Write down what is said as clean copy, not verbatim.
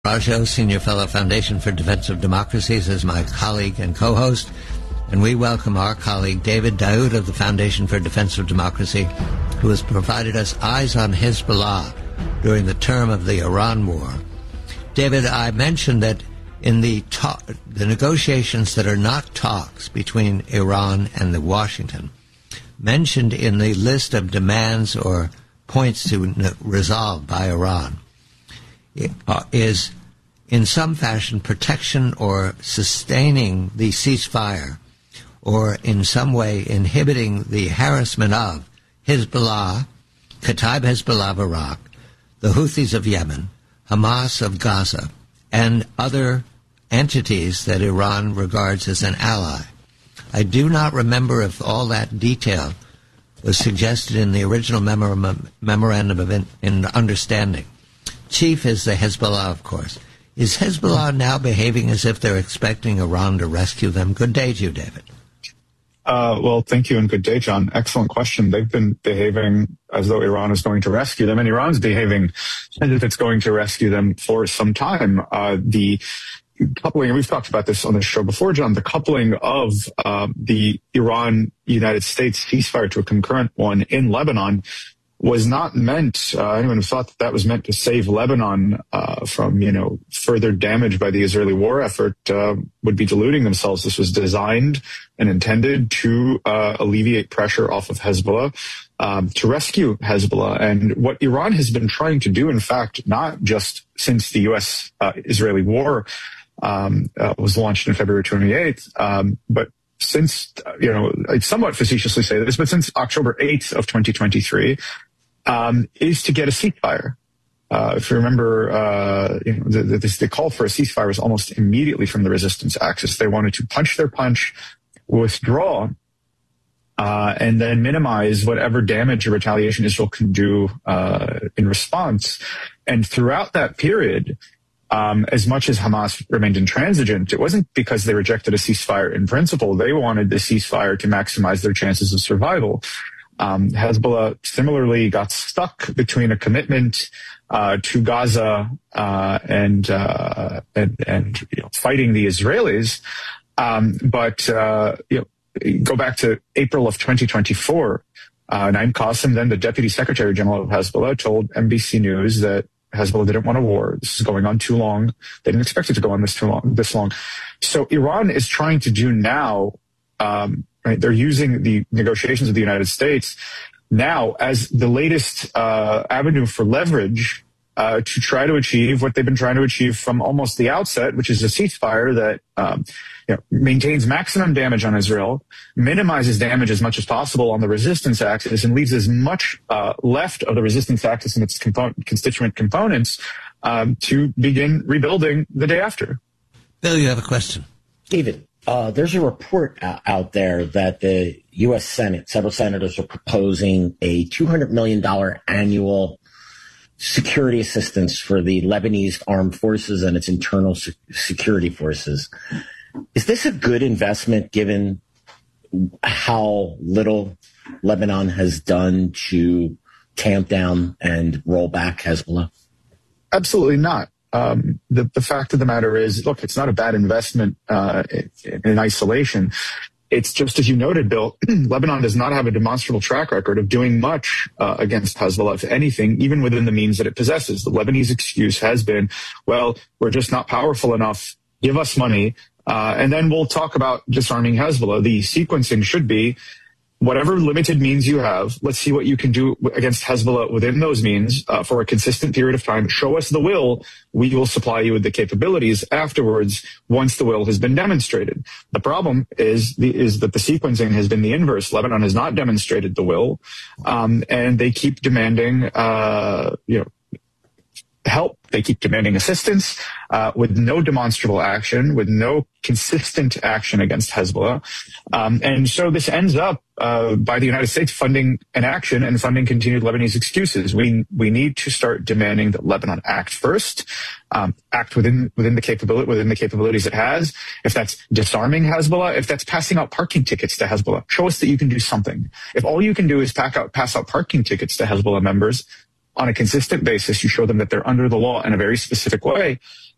Rajo, Senior Fellow, Foundation for Defense of Democracies, is my colleague and co-host, and we welcome our colleague David Daoud of the Foundation for Defense of Democracy, who has provided us eyes on Hezbollah during the term of the Iran war. David, I mentioned that in the negotiations that are not talks between Iran and Washington, mentioned in the list of demands or points to resolve by Iran, is in some fashion protection or sustaining the ceasefire, or in some way inhibiting the harassment of Hezbollah, Kataib Hezbollah of Iraq, the Houthis of Yemen, Hamas of Gaza, and other entities that Iran regards as an ally. I do not remember if all that detail was suggested in the original memorandum of understanding. Chief is the Hezbollah, of course. Is Hezbollah now behaving as if they're expecting Iran to rescue them? Good day to you, David. Well, thank you and good day, John. Excellent question. They've been behaving as though Iran is going to rescue them, and Iran's behaving as if it's going to rescue them for some time. The coupling, and we've talked about this on the show before, John, the coupling of the Iran-United States ceasefire to a concurrent one in Lebanon was not meant, anyone who thought that was meant to save Lebanon from, further damage by the Israeli war effort would be deluding themselves. This was designed and intended to alleviate pressure off of Hezbollah, to rescue Hezbollah. And what Iran has been trying to do, in fact, not just since the U.S.-Israeli war was launched on February 28th, but since, I somewhat facetiously say this, but since October 8th of 2023, is to get a ceasefire. If you remember, the call for a ceasefire was almost immediately from the resistance axis. They wanted to punch their punch, withdraw, and then minimize whatever damage or retaliation Israel can do in response. And throughout that period, as much as Hamas remained intransigent, it wasn't because they rejected a ceasefire in principle. They wanted the ceasefire to maximize their chances of survival. Hezbollah similarly got stuck between a commitment to Gaza and fighting the Israelis. Go back to April of 2024. Naim Qassem, then the Deputy Secretary General of Hezbollah, told NBC News that Hezbollah didn't want a war. This is going on too long. They didn't expect it to go on this long. So Iran is trying to do now, right, they're using the negotiations with the United States now as the latest avenue for leverage to try to achieve what they've been trying to achieve from almost the outset, which is a ceasefire that maintains maximum damage on Israel, minimizes damage as much as possible on the resistance axis, and leaves as much left of the resistance axis and its constituent components to begin rebuilding the day after. Bill, you have a question. David, there's a report out there that the U.S. Senate, several senators are proposing a $200 million annual security assistance for the Lebanese armed forces and its internal security forces. Is this a good investment given how little Lebanon has done to tamp down and roll back Hezbollah? Absolutely not. The fact of the matter is, look, it's not a bad investment in isolation. It's just, as you noted, Bill, Lebanon does not have a demonstrable track record of doing much against Hezbollah, if anything, even within the means that it possesses. The Lebanese excuse has been, well, we're just not powerful enough. Give us money, and then we'll talk about disarming Hezbollah. The sequencing should be, whatever limited means you have, let's see what you can do against Hezbollah within those means for a consistent period of time. Show us the will. We will supply you with the capabilities afterwards once the will has been demonstrated. The problem is that the sequencing has been the inverse. Lebanon has not demonstrated the will, and they keep demanding help. They keep demanding assistance with no demonstrable action, with no consistent action against Hezbollah. And so this ends up by the United States funding an action and funding continued Lebanese excuses. We need to start demanding that Lebanon act first, act within the capabilities it has. If that's disarming Hezbollah, if that's passing out parking tickets to Hezbollah, show us that you can do something. If all you can do is pass out parking tickets to Hezbollah members on a consistent basis, you show them that they're under the law in a very specific way,